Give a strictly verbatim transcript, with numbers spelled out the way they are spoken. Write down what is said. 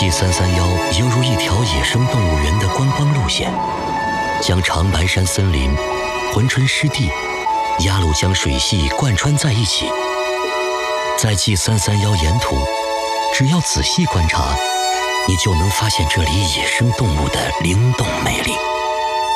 G 三三一犹如一条野生动物园的观光路线，将长白山森林、珲春湿地、鸭绿江水系贯穿在一起。在 G 三三一沿途，只要仔细观察，你就能发现这里野生动物的灵动魅力。